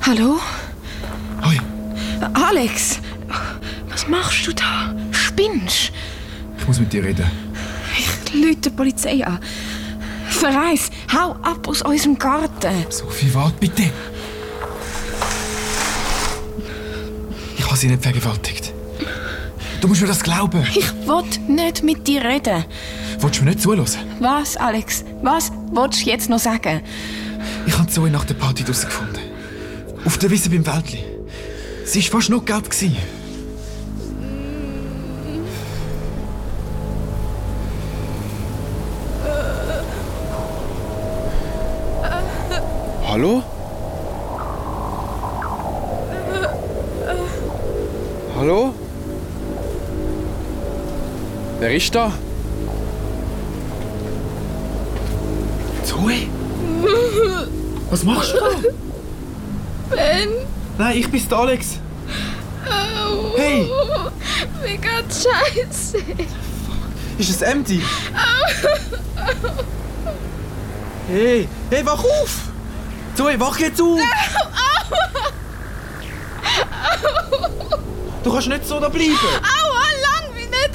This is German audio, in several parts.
Hallo? Hoi. Alex, was machst du da? Spinnst? Ich muss mit dir reden. Ich rufe die Polizei an. Verreis, hau ab aus unserem Garten. Sophie, warte bitte. Ich habe sie nicht vergewaltigt. Du musst mir das glauben. Ich will nicht mit dir reden. Willst du mir nicht zuhören? Was, Alex? Was willst du jetzt noch sagen? Ich habe Zoe nach der Party draussen gefunden. Auf der Wiese beim Wäldli. Sie war fast noch gelb. Hallo? Hallo? Wer ist da? Zoe? Was machst du da? Ben? Nein, ich bin's, der Alex. Oh. Hey! Mir geht's scheiße. Ist es empty? Hey, wach auf! Zoe, wach jetzt auf! Du kannst nicht so da bleiben! Aua, lang mich nicht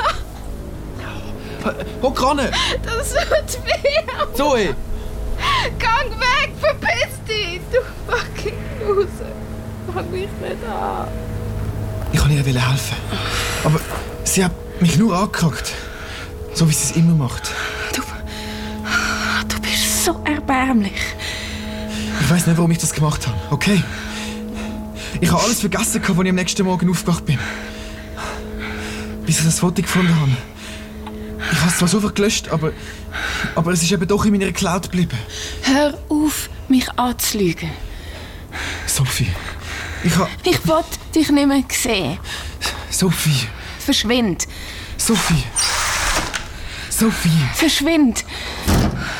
an! Hock ran! Das tut weh! Zoe! Gang weg, verpiss dich! Du fucking Loser! Fang mich nicht an! Ich wollte ihr helfen. Aber sie hat mich nur angekackt. So wie sie es immer macht. Du bist so erbärmlich. Ich weiss nicht, warum ich das gemacht habe, okay? Ich habe alles vergessen, als ich am nächsten Morgen aufgewacht bin. Bis ich das Foto gefunden habe. Ich habe es zwar sofort gelöscht, aber es ist eben doch in meiner Cloud geblieben. Hör auf, mich anzulügen. Sophie, Ich will dich nicht mehr sehen. Sophie. Verschwind. Sophie. Verschwind.